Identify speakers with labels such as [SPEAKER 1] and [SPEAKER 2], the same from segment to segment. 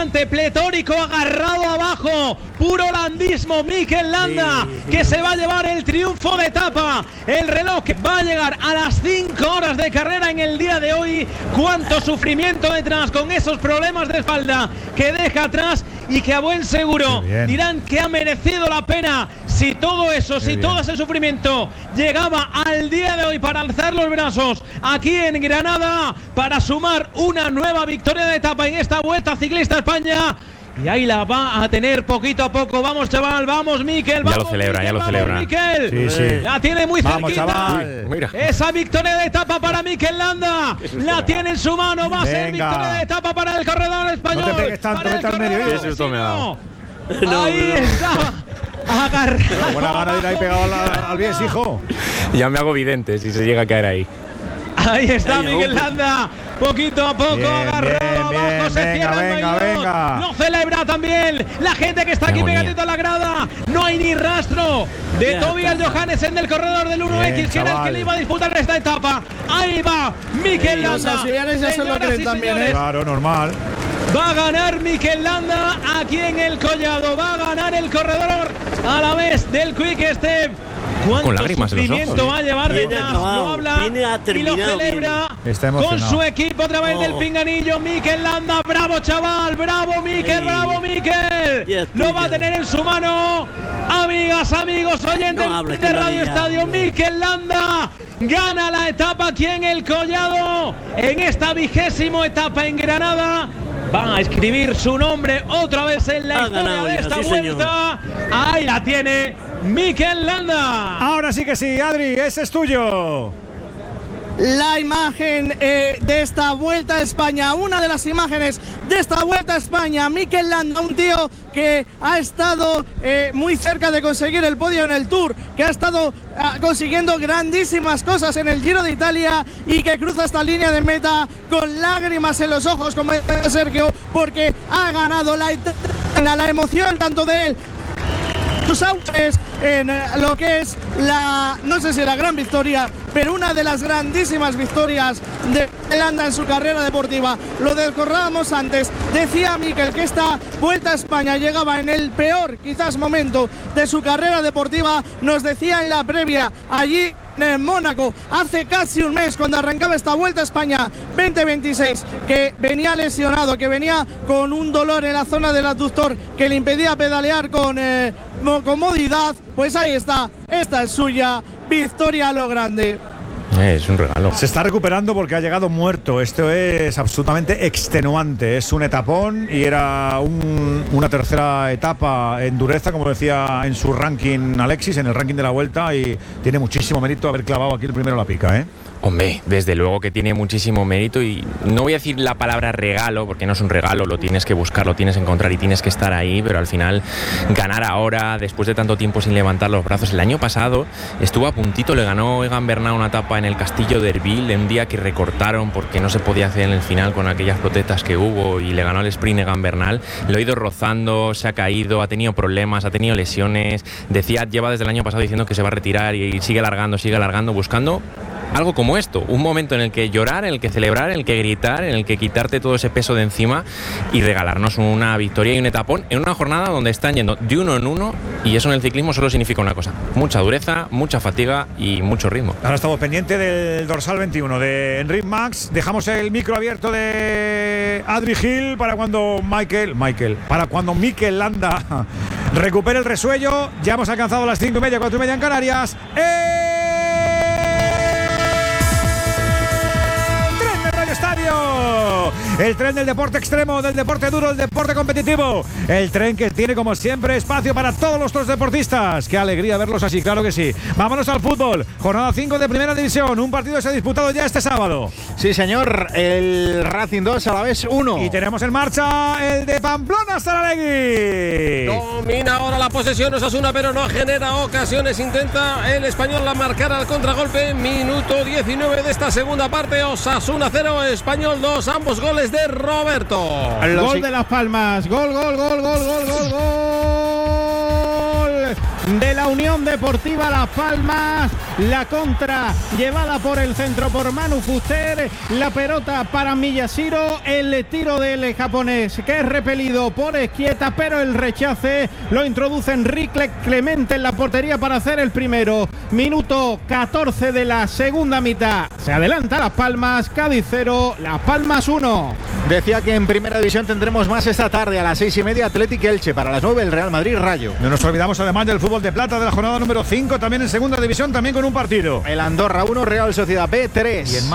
[SPEAKER 1] adelante, pletórico, agarrado abajo, puro holandismo, Mikel Landa, que se va a llevar el triunfo de etapa. El reloj va a llegar a las 5 horas de carrera en el día de hoy. Cuánto sufrimiento detrás con esos problemas de espalda que deja atrás y que a buen seguro dirán que ha merecido la pena. Si todo eso, si todo ese sufrimiento llegaba al día de hoy para alzar los brazos aquí en Granada para sumar una nueva victoria de etapa en esta Vuelta Ciclista a España. Y ahí la va a tener poquito a poco. Vamos, chaval, vamos, Mikel.
[SPEAKER 2] Ya lo celebra.
[SPEAKER 1] Mikel.
[SPEAKER 3] Sí.
[SPEAKER 1] La tiene muy
[SPEAKER 3] vamos,
[SPEAKER 1] cerquita.
[SPEAKER 3] Chaval.
[SPEAKER 2] Mira.
[SPEAKER 1] Esa victoria de etapa para Mikel Landa. La tiene en su mano. Va a ser victoria de etapa para el corredor español.
[SPEAKER 3] No te pegues tanto, vete al medio.
[SPEAKER 2] Qué susto me ha dado.
[SPEAKER 1] Ahí está. Agarrado.
[SPEAKER 3] Buena gana de ir ahí pegado al bies, hijo.
[SPEAKER 2] Ya me hago vidente si se llega a caer ahí.
[SPEAKER 1] Ahí está Mikel Landa, poquito a poco, agarrado abajo, se cierra el maillot. Lo celebra también la gente que está aquí pegadito a la grada. No hay ni rastro de Tobias Johannesen del corredor del 1X, que era el que le iba a disputar esta etapa. Ahí va Mikel Landa.
[SPEAKER 4] Los auxiliares ya se lo creen también,
[SPEAKER 3] Claro, normal.
[SPEAKER 1] Va a ganar Mikel Landa aquí en el Collado. Va a ganar el corredor a la vez del Quick Step.
[SPEAKER 2] Con lágrimas en los ojos.
[SPEAKER 1] Va a llevar detrás, lo habla y lo celebra con su equipo a través del pinganillo. Mikel Landa, bravo chaval, bravo Mikel, lo va a tener en su mano. Amigas, amigos, oyentes de Radio Estadio, Mikel Landa gana la etapa aquí en el Collado, en esta 20ª etapa en Granada. Va a escribir su nombre otra vez en la historia de esta vuelta. Ahí la tiene Mikel Landa.
[SPEAKER 3] Ahora sí que sí, Adri, ese es tuyo.
[SPEAKER 4] La imagen de esta Vuelta a España, una de las imágenes de esta Vuelta a España, Mikel Landa, un tío que ha estado muy cerca de conseguir el podio en el Tour, que ha estado consiguiendo grandísimas cosas en el Giro de Italia y que cruza esta línea de meta con lágrimas en los ojos, como Sergio, porque ha ganado la emoción tanto de él, sus autos en lo que es no sé si la gran victoria, pero una de las grandísimas victorias de Landa en su carrera deportiva. Lo recordábamos antes, decía Mikel que esta Vuelta a España llegaba en el peor quizás momento de su carrera deportiva. Nos decía en la previa allí en Mónaco hace casi un mes, cuando arrancaba esta Vuelta a España 2026, que venía lesionado, que venía con un dolor en la zona del abductor que le impedía pedalear con comodidad. Pues ahí está, esta es suya, victoria a lo grande.
[SPEAKER 2] Es un regalo.
[SPEAKER 3] Se está recuperando porque ha llegado muerto. Esto es absolutamente extenuante. Es un etapón y era una tercera etapa en dureza, como decía en su ranking Alexis, en el ranking de la Vuelta, y tiene muchísimo mérito haber clavado aquí el primero la pica, ¿eh?
[SPEAKER 2] Hombre, desde luego que tiene muchísimo mérito, y no voy a decir la palabra regalo, porque no es un regalo, lo tienes que buscar, lo tienes que encontrar y tienes que estar ahí, pero al final ganar ahora, después de tanto tiempo sin levantar los brazos. El año pasado estuvo a puntito, le ganó Egan Bernal una etapa en el Castillo de Erbil, en un día que recortaron porque no se podía hacer en el final con aquellas protestas que hubo, y le ganó el sprint Egan Bernal. Lo ha ido rozando, se ha caído, ha tenido problemas, ha tenido lesiones. Decía, lleva desde el año pasado diciendo que se va a retirar y sigue alargando, buscando algo como esto, un momento en el que llorar, en el que celebrar, en el que gritar, en el que quitarte todo ese peso de encima y regalarnos una victoria y un etapón en una jornada donde están yendo de uno en uno, y eso en el ciclismo solo significa una cosa: mucha dureza, mucha fatiga y mucho ritmo.
[SPEAKER 3] Ahora estamos pendientes del dorsal 21 de Enric Mas. Dejamos el micro abierto de Adri Gil para cuando Mikel Landa recupere el resuello. Ya hemos alcanzado las 5:30, 4:30 en Canarias. El tren del deporte extremo, del deporte duro, del deporte competitivo. El tren que tiene, como siempre, espacio para todos nuestros deportistas. Qué alegría verlos así, claro que sí. Vámonos al fútbol. Jornada 5 de Primera División. Un partido se ha disputado ya este sábado.
[SPEAKER 5] Sí, señor. El Racing 2, Alavés 1.
[SPEAKER 3] Y tenemos en marcha el de Pamplona, Saralegui.
[SPEAKER 6] Domina ahora la posesión Osasuna, pero no genera ocasiones. Intenta el Español la marcar al contragolpe. Minuto 19 de esta segunda parte. Osasuna 0, Español 2. Ambos goles de Roberto.
[SPEAKER 4] Gol de Las Palmas. Gol de la Unión Deportiva Las Palmas.
[SPEAKER 7] la contra llevada por el centro por Manu Fuster, la pelota para Miyashiro, el tiro del japonés que es repelido por Esquieta, pero el rechace lo introduce Enrique Clemente en la portería para hacer el primero. Minuto 14 de la segunda mitad. Se adelanta Las Palmas, Cádiz 0, Las Palmas 1.
[SPEAKER 5] Decía que en Primera División tendremos más esta tarde a las 6:30 Athletic Elche, para las 9 el Real Madrid Rayo.
[SPEAKER 3] No nos olvidamos además del fútbol de plata de la jornada número 5, también en Segunda División, también con un partido.
[SPEAKER 5] El Andorra 1, Real Sociedad B 3.
[SPEAKER 3] Y en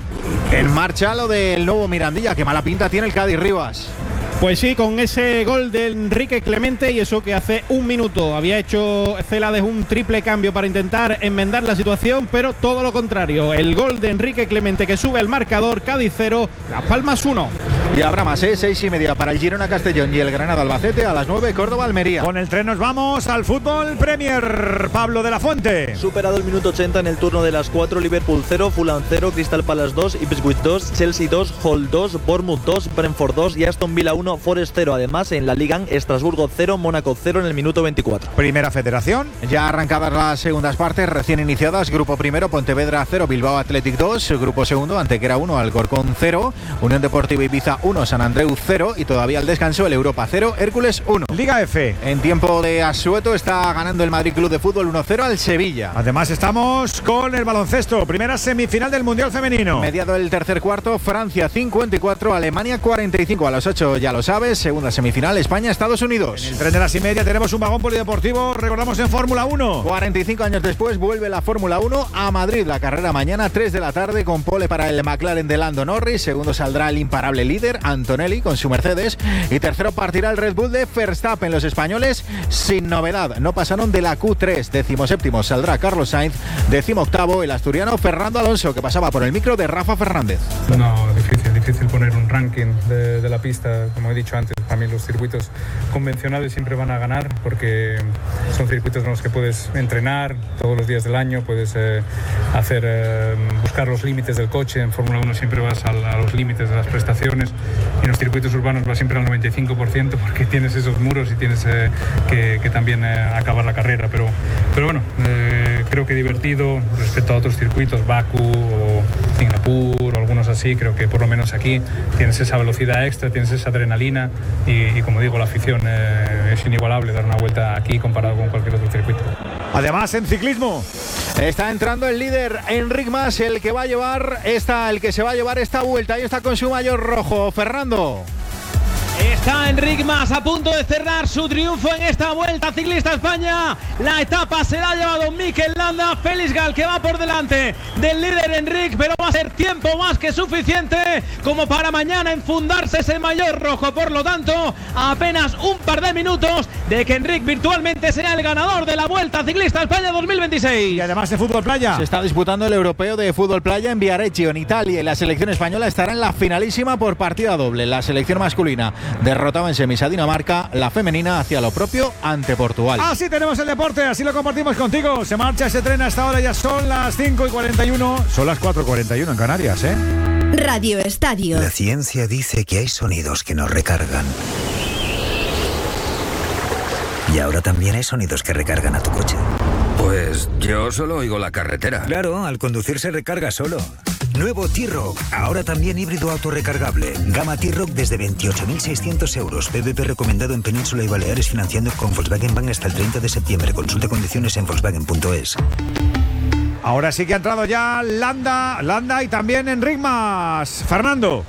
[SPEAKER 3] marcha
[SPEAKER 5] lo del nuevo Mirandilla, que mala pinta tiene el Cádiz Rivas.
[SPEAKER 7] Pues sí, con ese gol de Enrique Clemente, y eso que hace un minuto había hecho Celades un triple cambio para intentar enmendar la situación, pero todo lo contrario. El gol de Enrique Clemente que sube el marcador, Cádiz 0, Las Palmas 1.
[SPEAKER 5] Y habrá más, 6:30 para el Girona Castellón y el Granada Albacete, a las 9 Córdoba Almería.
[SPEAKER 3] Con el tren nos vamos al fútbol Premier. Pablo de la Fuente.
[SPEAKER 8] Superado el minuto 80 en el turno de las 4, Liverpool 0, Fulham 0, Crystal Palace 2, Ipswich 2, Chelsea 2, Hull 2, Bournemouth 2, Brentford 2 y Aston Villa 1, Forest 0. Además, en la Liga, Estrasburgo 0, Mónaco 0 en el minuto 24.
[SPEAKER 3] Primera Federación.
[SPEAKER 5] Ya arrancadas las segundas partes recién iniciadas. Grupo primero, Pontevedra 0, Bilbao Athletic 2. Grupo segundo, Antequera 1, Alcorcón 0, Unión Deportiva Ibiza 1, San Andreu 0 y todavía al descanso el Europa 0, Hércules 1.
[SPEAKER 3] Liga F.
[SPEAKER 5] En tiempo de asueto está ganando el Madrid Club de Fútbol 1-0 al Sevilla.
[SPEAKER 3] Además estamos con el baloncesto. Primera semifinal del Mundial Femenino.
[SPEAKER 5] Mediado el tercer cuarto, Francia 54, Alemania 45. A las 8 ya lo sabes. Segunda semifinal, España-Estados Unidos.
[SPEAKER 3] En el tren de las 6:30 tenemos un vagón polideportivo, recordamos, en Fórmula 1.
[SPEAKER 5] 45 años después vuelve la Fórmula 1 a Madrid. La carrera mañana, 3 de la tarde, con pole para el McLaren de Lando Norris. Segundo saldrá el imparable líder, Antonelli, con su Mercedes. Y tercero partirá el Red Bull de Verstappen. Los españoles, sin novedad, no pasaron de la Q3. 17º saldrá Carlos Sainz. 18º el asturiano Fernando Alonso, que pasaba por el micro de Rafa Fernández.
[SPEAKER 9] No, difícil poner un ranking de la pista, como he dicho antes. Para mí los circuitos convencionales siempre van a ganar porque son circuitos en los que puedes entrenar todos los días del año, puedes buscar los límites del coche. En Fórmula 1 siempre vas a los límites de las prestaciones, y en los circuitos urbanos vas siempre al 95% porque tienes esos muros y tienes que también acabar la carrera. Pero bueno, creo que divertido respecto a otros circuitos, Bakú o Singapur o algunos así. Creo que por lo menos aquí tienes esa velocidad extra, tienes esa adrenalina y como digo, la afición es inigualable dar una vuelta aquí comparado con cualquier otro circuito.
[SPEAKER 3] Además, en ciclismo
[SPEAKER 5] está entrando el líder Enric Mas, el que se va a llevar esta vuelta, y está con su maillot rojo. Fernando.
[SPEAKER 1] Está Enric Mas a punto de cerrar su triunfo en esta Vuelta Ciclista España. La etapa se la ha llevado Mikel Landa. Félix Gal, que va por delante del líder Enric, pero va a ser tiempo más que suficiente como para mañana enfundarse ese maillot rojo. Por lo tanto, apenas un par de minutos de que Enric virtualmente sea el ganador de la Vuelta Ciclista España 2026.
[SPEAKER 3] Y además de fútbol playa,
[SPEAKER 5] se está disputando el europeo de fútbol playa en Viareggio, en Italia, y la selección española estará en la finalísima por partida doble. La selección masculina derrotaba en semis a Dinamarca, la femenina hacía lo propio ante Portugal.
[SPEAKER 3] Así tenemos el deporte, así lo compartimos contigo. Se marcha ese tren hasta ahora, ya son las 5:41, son las 4:41 en Canarias, ¿eh?
[SPEAKER 10] Radio Estadio.
[SPEAKER 11] La ciencia dice que hay sonidos que nos recargan. Y ahora también hay sonidos que recargan a tu coche.
[SPEAKER 12] Pues yo solo oigo la carretera.
[SPEAKER 11] Claro, al conducir se recarga solo. Nuevo T-Roc, ahora también híbrido autorrecargable. Gama T-Roc desde 28.600 euros. PVP recomendado en Península y Baleares, financiando con Volkswagen Bank hasta el 30 de septiembre. Consulta condiciones en Volkswagen.es.
[SPEAKER 3] Ahora sí que ha entrado ya Landa y también Enric Mas. Fernando.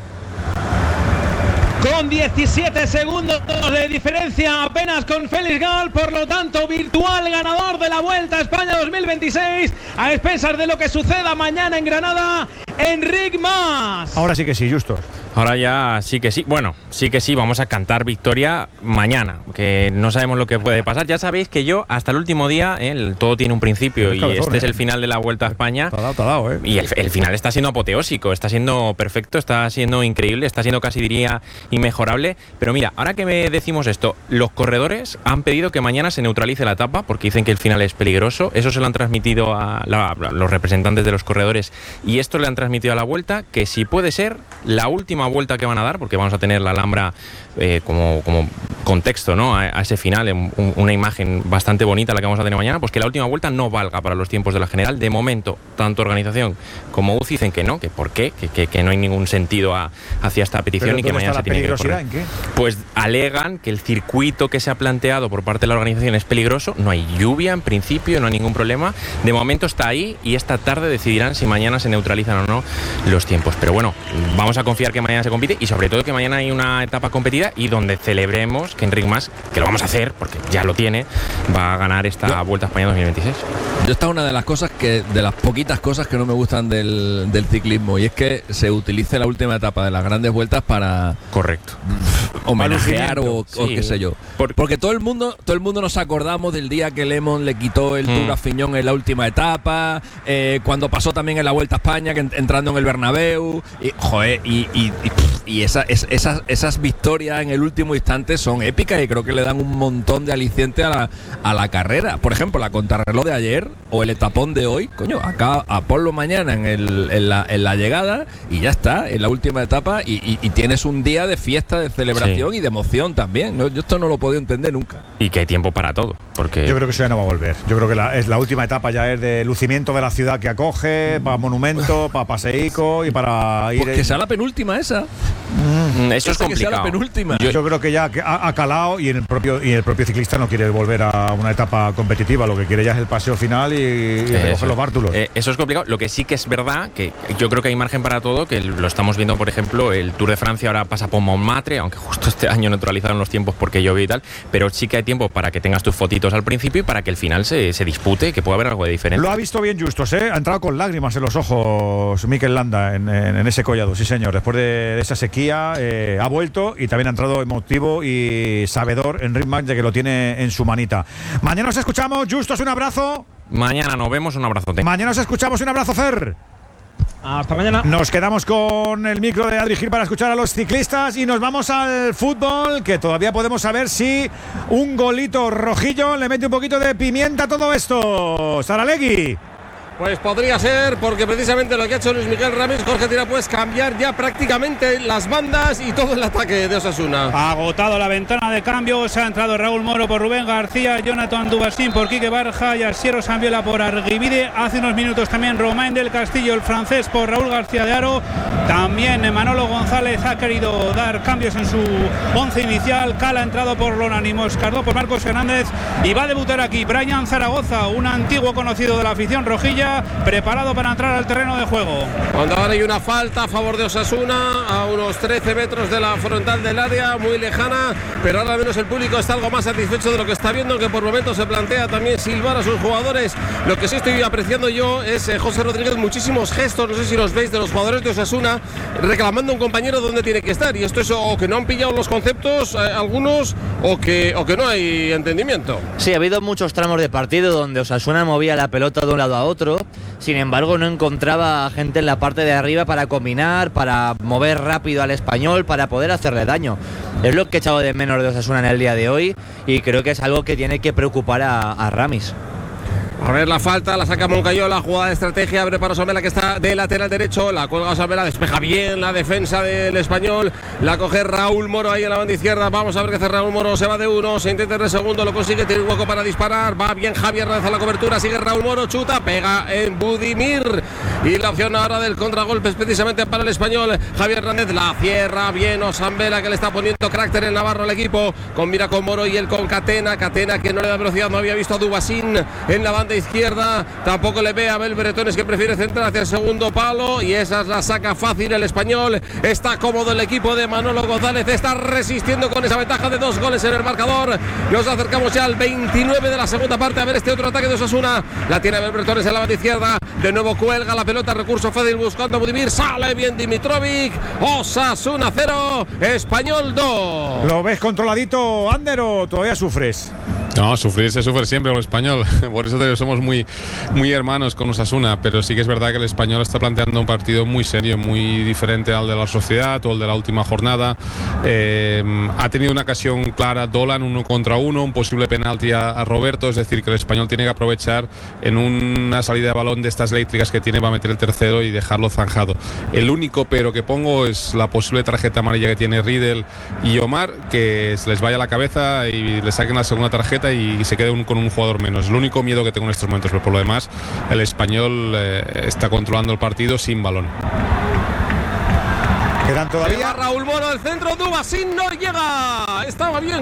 [SPEAKER 1] Con 17 segundos de diferencia apenas con Félix Gal, por lo tanto virtual ganador de la Vuelta a España 2026, a expensas de lo que suceda mañana en Granada, Enric Mas.
[SPEAKER 3] Ahora sí que sí, Justos.
[SPEAKER 2] Ahora ya sí que sí. Bueno, sí que sí, vamos a cantar victoria mañana, que no sabemos lo que puede pasar. Ya sabéis que yo hasta el último día, todo tiene un principio, y este es el final de la Vuelta a España.
[SPEAKER 3] Te ha dado,
[SPEAKER 2] Y el final está siendo apoteósico, está siendo perfecto, está siendo increíble, está siendo casi diría inmejorable. Pero mira, ahora que me decimos esto, los corredores han pedido que mañana se neutralice la etapa porque dicen que el final es peligroso. Eso se lo han transmitido a los representantes de los corredores, y esto le han transmitido a la Vuelta, que si puede ser la última última vuelta que van a dar, porque vamos a tener la Alhambra como contexto, ¿no? A ese final, una imagen bastante bonita la que vamos a tener mañana, pues que la última vuelta no valga para los tiempos de la general. De momento, tanto organización como UCI dicen que no, que por qué, que no hay ningún sentido hacia esta petición y que mañana se tiene que correr.
[SPEAKER 3] ¿En qué?
[SPEAKER 2] Pues alegan que el circuito que se ha planteado por parte de la organización es peligroso, no hay lluvia en principio, no hay ningún problema. De momento está ahí y esta tarde decidirán si mañana se neutralizan o no los tiempos. Pero bueno, vamos a confiar que mañana se compite y sobre todo que mañana hay una etapa competida y donde celebremos que Enric Mas, que lo vamos a hacer porque ya lo tiene, va a ganar esta Vuelta a España 2026.
[SPEAKER 13] Esta es una de las cosas de las poquitas cosas que no me gustan del ciclismo, y es que se utilice la última etapa de las grandes vueltas para homenajear o qué sé yo. Porque todo el mundo nos acordamos del día que Lemon le quitó el Tour a Fignon en la última etapa, cuando pasó también en la Vuelta a España, entrando en el Bernabéu, y esas victorias en el último instante son épicas y creo que le dan un montón de aliciente a la carrera. Por ejemplo, la contrarreloj de ayer o el etapón de hoy, coño, acá a ponlo mañana en la llegada y ya está, en la última etapa, y tienes un día de fiesta, de celebración y de emoción también, ¿no? Yo esto no lo he podido entender nunca.
[SPEAKER 2] Y que hay tiempo para todo, porque
[SPEAKER 3] yo creo que eso ya no va a volver. Yo creo que la última etapa ya es de lucimiento de la ciudad que acoge, para monumento, para paseico y para ir...
[SPEAKER 13] Pues que sea la penúltima esa.
[SPEAKER 2] Eso es complicado.
[SPEAKER 13] Que sea la penúltima.
[SPEAKER 3] Yo creo que ya ha calado y el propio ciclista no quiere volver a una etapa competitiva, lo que quiere ya es el paseo final y recoger los bártulos.
[SPEAKER 2] Eso es complicado. Lo que sí que es verdad, que yo creo que hay margen para todo, que lo estamos viendo, por ejemplo, el Tour de Francia ahora pasa por Montmartre, aunque justo este año neutralizaron los tiempos porque llovió y tal, pero sí que hay tiempo para que tengas tus fotitos al principio y para que el final se dispute, que pueda haber algo de diferente.
[SPEAKER 3] Lo ha visto bien Justos, ¿eh? Ha entrado con lágrimas en los ojos Mikel Landa en ese collado, sí señor. Después de esa sequía ha vuelto y también ha entrado emotivo y sabedor Enric Mas de que lo tiene en su manita. Mañana nos escuchamos, Justos, un abrazo.
[SPEAKER 2] Mañana nos vemos, un abrazote.
[SPEAKER 3] Mañana nos escuchamos, un abrazo, Fer.
[SPEAKER 1] Hasta mañana.
[SPEAKER 3] Nos quedamos con el micro de Adri Gil para escuchar a los ciclistas y nos vamos al fútbol, que todavía podemos saber si un golito rojillo le mete un poquito de pimienta a todo esto. Saralegui.
[SPEAKER 6] Pues podría ser, porque precisamente lo que ha hecho Luis Miguel Ramis, Jorge Tira, pues cambiar ya prácticamente las bandas y todo el ataque de Osasuna.
[SPEAKER 7] Ha agotado la ventana de cambios, ha entrado Raúl Moro por Rubén García, Jonathan Dubasín por Quique Barja y Asiero Sambiola por Arguivide. Hace unos minutos también Romain del Castillo, el francés, por Raúl García de Haro. También Manolo González ha querido dar cambios en su once inicial. Cal ha entrado por Lonani Moscardó, por Marcos Hernández, y va a debutar aquí Brian Zaragoza, un antiguo conocido de la afición rojilla, preparado para entrar al terreno de juego.
[SPEAKER 6] Cuando ahora hay una falta a favor de Osasuna a unos 13 metros de la frontal del área, muy lejana, pero ahora al menos el público está algo más satisfecho de lo que está viendo, que por momentos se plantea también silbar a sus jugadores. Lo que sí estoy apreciando yo es, José Rodríguez, muchísimos gestos, no sé si los veis, de los jugadores de Osasuna reclamando a un compañero donde tiene que estar, y esto es o que no han pillado los conceptos algunos o que no hay entendimiento.
[SPEAKER 14] Sí, ha habido muchos tramos de partido donde Osasuna movía la pelota de un lado a otro. Sin embargo, no encontraba gente en la parte de arriba para combinar, para mover rápido al Español, para poder hacerle daño. Es lo que he echado de menos de Osasuna en el día de hoy, y creo que es algo que tiene que preocupar a Ramis.
[SPEAKER 6] A ver la falta, la saca Moncayola, jugada de estrategia, abre para Osamela, que está de lateral derecho, la cuelga Osamela, despeja bien la defensa del Español, la coge Raúl Moro ahí en la banda izquierda. Vamos a ver qué hace Raúl Moro, se va de uno, se intenta de segundo, lo consigue, tiene un hueco para disparar, va bien Javier Hernández a la cobertura, sigue Raúl Moro, chuta, pega en Budimir, y la opción ahora del contragolpe es precisamente para el Español. Javier Hernández la cierra bien Osamela, que le está poniendo carácter en Navarro al equipo, combina con Moro y él con Catena que no le da velocidad, no había visto a Dubasín en la banda izquierda, tampoco le ve a Abel Bretones, que prefiere centrar hacia el segundo palo, y esa la saca fácil el Español. Está cómodo el equipo de Manolo González, está resistiendo con esa ventaja de 2 goles en el marcador. Nos acercamos ya al 29 de la segunda parte, a ver este otro ataque de Osasuna. La tiene Abel Bretones en la banda izquierda, de nuevo cuelga la pelota, recurso fácil buscando a Budimir, sale bien Dimitrovic. Osasuna 0, Español 2.
[SPEAKER 3] ¿Lo ves controladito, Ander, o todavía sufres?
[SPEAKER 15] No, sufrir se sufre siempre con el Español. Por eso somos muy hermanos con Osasuna. Pero sí que es verdad que el Español está planteando un partido muy serio, muy diferente al de la Sociedad o el de la última jornada. Ha tenido una ocasión clara Dolan, 1 contra 1, un posible penalti a Roberto. Es decir, que el Español tiene que aprovechar en una salida de balón de estas eléctricas que tiene para meter el tercero y dejarlo zanjado. El único pero que pongo es la posible tarjeta amarilla que tiene Riedel y Omar, que se les vaya a la cabeza y le saquen la segunda tarjeta y se quede con un jugador menos. El único miedo que tengo en estos momentos, pero por lo demás el Español está controlando el partido sin balón.
[SPEAKER 3] ¿Quedan todavía?
[SPEAKER 6] Raúl Moro, el centro, Dubasín no llega. Estaba bien